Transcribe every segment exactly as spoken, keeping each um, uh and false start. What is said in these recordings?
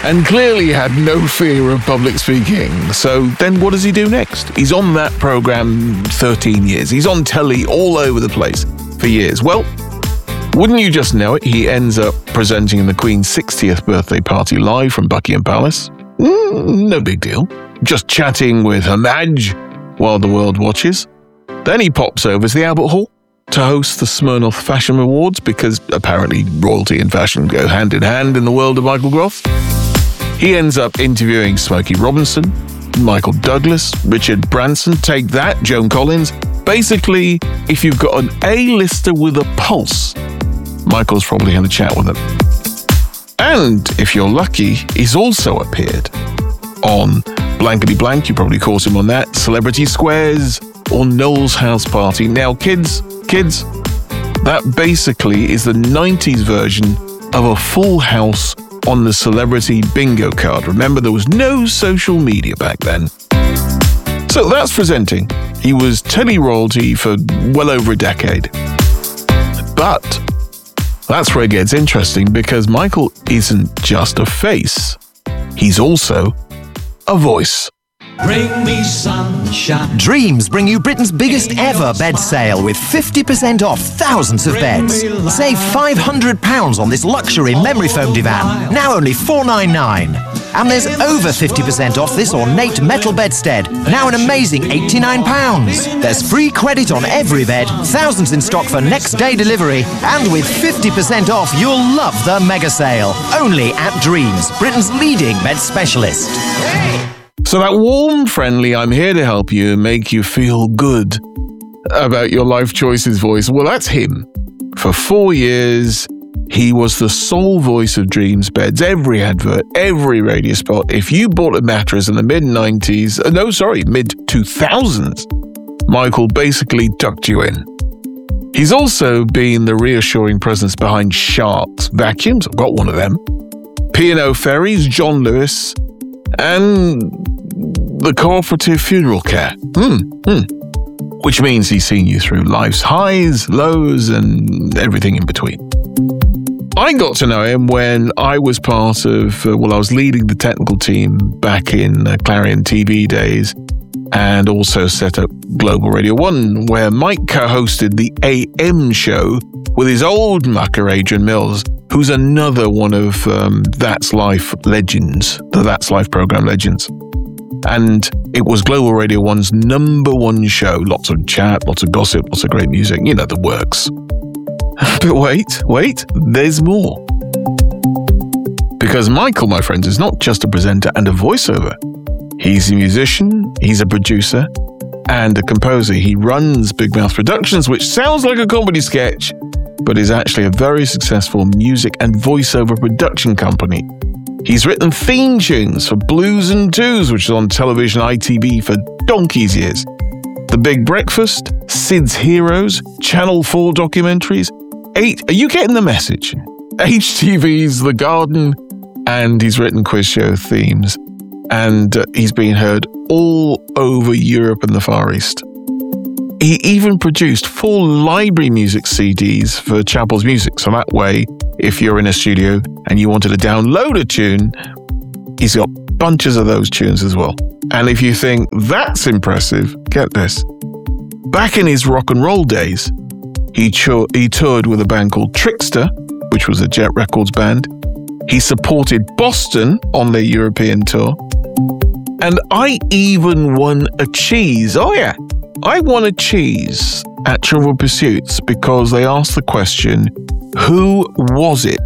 and clearly had no fear of public speaking. So then what does he do next? He's on that programme thirteen years. He's on telly all over the place for years. Well, wouldn't you just know it, he ends up presenting the Queen's sixtieth birthday party live from Buckingham Palace. Mm, no big deal. Just chatting with Her Madge while the world watches. Then he pops over to the Albert Hall to host the Smirnoff Fashion Awards, because apparently royalty and fashion go hand in hand in the world of Michael Groth. He ends up interviewing Smokey Robinson, Michael Douglas, Richard Branson, take that, Joan Collins. Basically, if you've got an A-lister with a pulse, Michael's probably had a chat with him. And if you're lucky, he's also appeared on Blankety Blank, you probably caught him on that, Celebrity Squares, or Noel's House Party. Now, kids, kids, that basically is the nineties version of a Full House on the Celebrity Bingo card. Remember, there was no social media back then. So that's presenting. He was telly royalty for well over a decade. But that's where it gets interesting, because Michael isn't just a face. He's also a voice. Bring me sunshine. Dreams bring you Britain's biggest ever bed sale with fifty percent off thousands of beds. Save five hundred pounds on this luxury memory foam divan, now only four ninety-nine. And there's over fifty percent off this ornate metal bedstead, now an amazing eighty-nine pounds. There's free credit on every bed, thousands in stock for next day delivery, and with fifty percent off, you'll love the mega sale. Only at Dreams, Britain's leading bed specialist. So that warm, friendly, I'm here to help you and make you feel good about your life choices voice, well, that's him. For four years, he was the sole voice of Dreams Beds. Every advert, every radio spot. If you bought a mattress in the mid nineties, uh, no, sorry, mid two thousands, Michael basically tucked you in. He's also been the reassuring presence behind Sharks vacuums. I've got one of them. P and O Ferries, John Lewis, and the cooperative funeral care. Hmm, hmm. Which means he's seen you through life's highs, lows, and everything in between. I got to know him when I was part of, uh, well, I was leading the technical team back in uh, Clarion T V days, and also set up Global Radio one, where Mike co-hosted the A M show with his old mucker Adrian Mills, who's another one of um, That's Life legends, the That's Life program legends. And it was Global Radio one's number one show. Lots of chat, lots of gossip, lots of great music. You know the works. But wait, wait, there's more. Because Michael, my friends, is not just a presenter and a voiceover. He's a musician, he's a producer, and a composer. He runs Big Mouth Productions, which sounds like a comedy sketch, but is actually a very successful music and voiceover production company. He's written theme tunes for Blues and Twos, which is on television I T V for donkey's years. The Big Breakfast, Sid's Heroes, Channel four documentaries. Eight, are you getting the message? H T V's The Garden, and he's written quiz show themes. And uh, he's been heard all over Europe and the Far East. He even produced four library music C Ds for Chappell's Music, so that way, if you're in a studio and you wanted to download a tune, he's got bunches of those tunes as well. And if you think that's impressive, get this. Back in his rock and roll days, he, cho- he toured with a band called Trickster, which was a Jet Records band. He supported Boston on their European tour. And I even won a cheese. Oh yeah, I won a cheese at Trivial Pursuits because they asked the question, who was it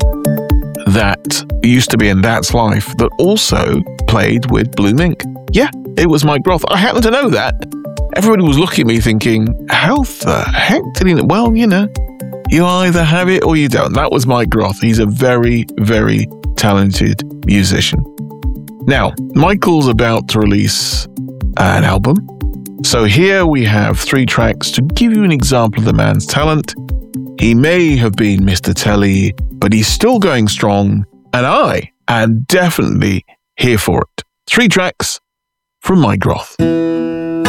that used to be in That's Life that also played with Blue Mink? Yeah, it was Mike Groth. I happen to know that. Everybody was looking at me thinking, how the heck did he know? Well, you know, you either have it or you don't. That was Mike Groth. He's a very, very talented musician. Now, Michael's about to release an album. So here we have three tracks to give you an example of the man's talent. He may have been Mister Telly, but he's still going strong, and I am definitely here for it. Three tracks from Mike Groth.